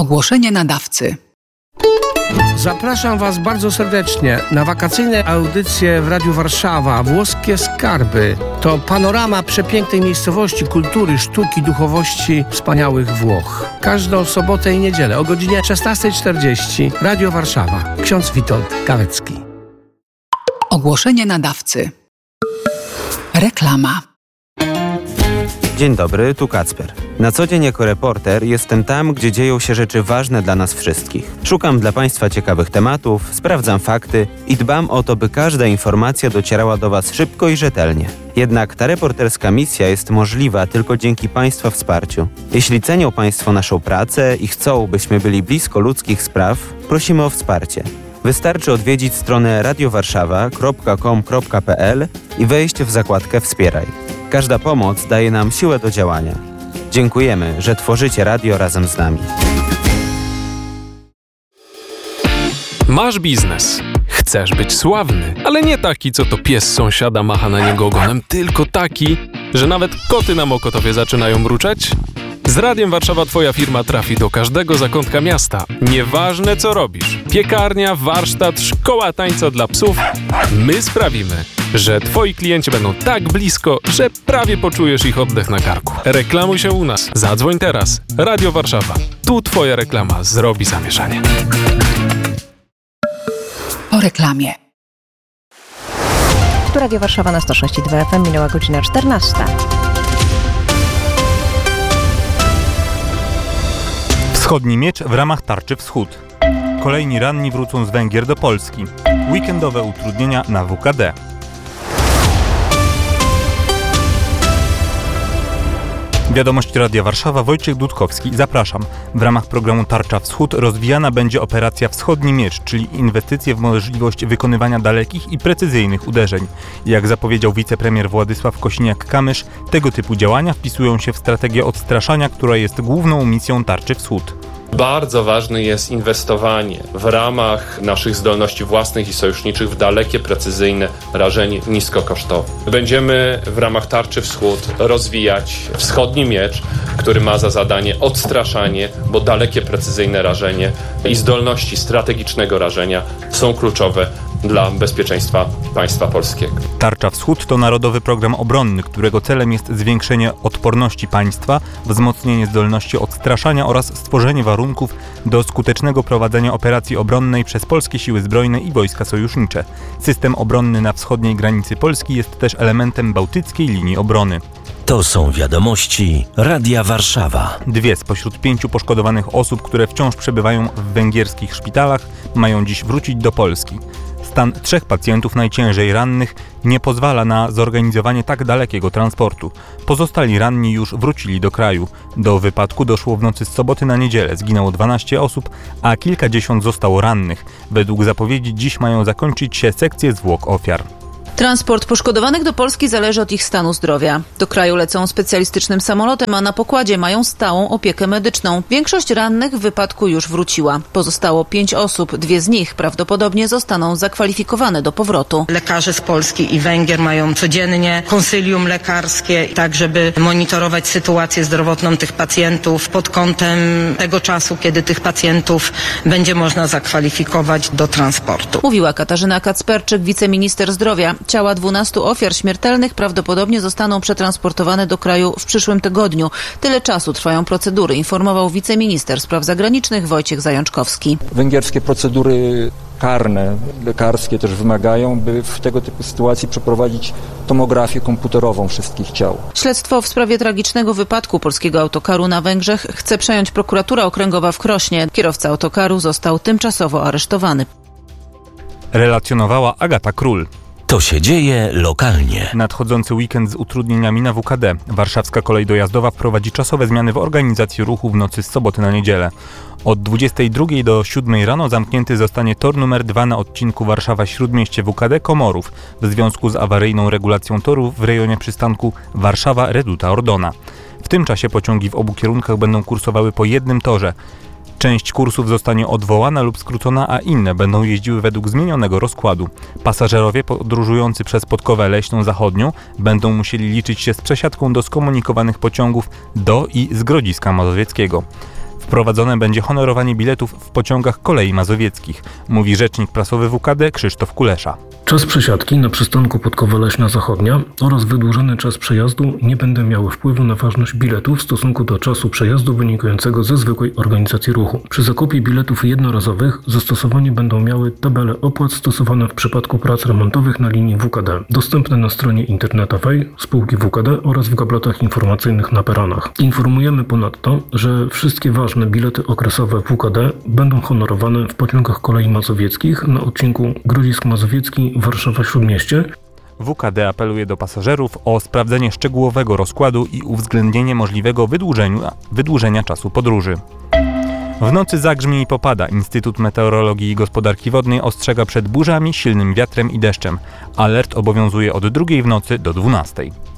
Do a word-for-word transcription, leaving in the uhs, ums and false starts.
Ogłoszenie nadawcy. Zapraszam Was bardzo serdecznie na wakacyjne audycje w Radiu Warszawa. Włoskie Skarby to panorama przepięknej miejscowości, kultury, sztuki, duchowości wspaniałych Włoch. Każdą sobotę i niedzielę o godzinie szesnasta czterdzieści. Radio Warszawa. Ksiądz Witold Kawecki. Ogłoszenie nadawcy. Reklama. Dzień dobry, tu Kacper. Na co dzień jako reporter jestem tam, gdzie dzieją się rzeczy ważne dla nas wszystkich. Szukam dla Państwa ciekawych tematów, sprawdzam fakty i dbam o to, by każda informacja docierała do Was szybko i rzetelnie. Jednak ta reporterska misja jest możliwa tylko dzięki Państwa wsparciu. Jeśli cenią Państwo naszą pracę i chcą, byśmy byli blisko ludzkich spraw, prosimy o wsparcie. Wystarczy odwiedzić stronę radiowarszawa kropka com kropka p l i wejść w zakładkę Wspieraj. Każda pomoc daje nam siłę do działania. Dziękujemy, że tworzycie radio razem z nami. Masz biznes. Chcesz być sławny, ale nie taki, co to pies sąsiada macha na niego ogonem, tylko taki, że nawet koty na Mokotowie zaczynają mruczeć? Z Radiem Warszawa Twoja firma trafi do każdego zakątka miasta. Nieważne co robisz. Piekarnia, warsztat, szkoła tańca dla psów. My sprawimy, że Twoi klienci będą tak blisko, że prawie poczujesz ich oddech na karku. Reklamuj się u nas. Zadzwoń teraz. Radio Warszawa. Tu Twoja reklama zrobi zamieszanie. Po reklamie. Tu Radio Warszawa na sto sześć i dwa F M, minęła godzina czternasta. Wschodni miecz w ramach tarczy Wschód. Kolejni ranni wrócą z Węgier do Polski. Weekendowe utrudnienia na W K D. Wiadomość Radia Warszawa, Wojciech Dudkowski. Zapraszam. W ramach programu Tarcza Wschód rozwijana będzie operacja Wschodni Miecz, czyli inwestycje w możliwość wykonywania dalekich i precyzyjnych uderzeń. Jak zapowiedział wicepremier Władysław Kosiniak-Kamysz, tego typu działania wpisują się w strategię odstraszania, która jest główną misją Tarczy Wschód. Bardzo ważne jest inwestowanie w ramach naszych zdolności własnych i sojuszniczych w dalekie, precyzyjne rażenie niskokosztowe. Będziemy w ramach Tarczy Wschód rozwijać Wschodni Miecz, który ma za zadanie odstraszanie, bo dalekie, precyzyjne rażenie i zdolności strategicznego rażenia są kluczowe dla bezpieczeństwa państwa polskiego. Tarcza Wschód to narodowy program obronny, którego celem jest zwiększenie odporności państwa, wzmocnienie zdolności odstraszania oraz stworzenie warunków do skutecznego prowadzenia operacji obronnej przez polskie siły zbrojne i wojska sojusznicze. System obronny na wschodniej granicy Polski jest też elementem bałtyckiej linii obrony. To są wiadomości Radia Warszawa. Dwie spośród pięciu poszkodowanych osób, które wciąż przebywają w węgierskich szpitalach, mają dziś wrócić do Polski. Stan trzech pacjentów najciężej rannych nie pozwala na zorganizowanie tak dalekiego transportu. Pozostali ranni już wrócili do kraju. Do wypadku doszło w nocy z soboty na niedzielę. Zginęło dwanaście osób, a kilkadziesiąt zostało rannych. Według zapowiedzi dziś mają zakończyć się sekcje zwłok ofiar. Transport poszkodowanych do Polski zależy od ich stanu zdrowia. Do kraju lecą specjalistycznym samolotem, a na pokładzie mają stałą opiekę medyczną. Większość rannych w wypadku już wróciła. Pozostało pięć osób. Dwie z nich prawdopodobnie zostaną zakwalifikowane do powrotu. Lekarze z Polski i Węgier mają codziennie konsylium lekarskie, tak żeby monitorować sytuację zdrowotną tych pacjentów pod kątem tego czasu, kiedy tych pacjentów będzie można zakwalifikować do transportu. Mówiła Katarzyna Kacperczyk, wiceminister zdrowia. Ciała dwunastu ofiar śmiertelnych prawdopodobnie zostaną przetransportowane do kraju w przyszłym tygodniu. Tyle czasu trwają procedury, informował wiceminister spraw zagranicznych Wojciech Zajączkowski. Węgierskie procedury karne, lekarskie też wymagają, by w tego typu sytuacji przeprowadzić tomografię komputerową wszystkich ciał. Śledztwo w sprawie tragicznego wypadku polskiego autokaru na Węgrzech chce przejąć prokuratura okręgowa w Krośnie. Kierowca autokaru został tymczasowo aresztowany. Relacjonowała Agata Król. To się dzieje lokalnie. Nadchodzący weekend z utrudnieniami na W K D. Warszawska Kolej Dojazdowa wprowadzi czasowe zmiany w organizacji ruchu w nocy z soboty na niedzielę. Od dwudziestej drugiej do siódmej rano zamknięty zostanie tor numer dwa na odcinku Warszawa-Śródmieście W K D Komorów w związku z awaryjną regulacją toru w rejonie przystanku Warszawa-Reduta-Ordona. W tym czasie pociągi w obu kierunkach będą kursowały po jednym torze. Część kursów zostanie odwołana lub skrócona, a inne będą jeździły według zmienionego rozkładu. Pasażerowie podróżujący przez Podkowę Leśną Zachodnią będą musieli liczyć się z przesiadką do skomunikowanych pociągów do i z Grodziska Mazowieckiego. W Wprowadzone będzie honorowanie biletów w pociągach kolei mazowieckich, mówi rzecznik prasowy W K D Krzysztof Kulesza. Czas przesiadki na przystanku Podkowa Leśna Zachodnia oraz wydłużony czas przejazdu nie będą miały wpływu na ważność biletu w stosunku do czasu przejazdu wynikającego ze zwykłej organizacji ruchu. Przy zakupie biletów jednorazowych zastosowanie będą miały tabele opłat stosowane w przypadku prac remontowych na linii W K D, dostępne na stronie internetowej spółki W K D oraz w gablotach informacyjnych na peronach. Informujemy ponadto, że wszystkie ważne bilety okresowe W K D będą honorowane w pociągach kolei mazowieckich na odcinku Grodzisk Mazowiecki Warszawa-Śródmieście. W K D apeluje do pasażerów o sprawdzenie szczegółowego rozkładu i uwzględnienie możliwego wydłużenia, wydłużenia czasu podróży. W nocy zagrzmi i popada. Instytut Meteorologii i Gospodarki Wodnej ostrzega przed burzami, silnym wiatrem i deszczem. Alert obowiązuje od drugiej w nocy do dwunastej.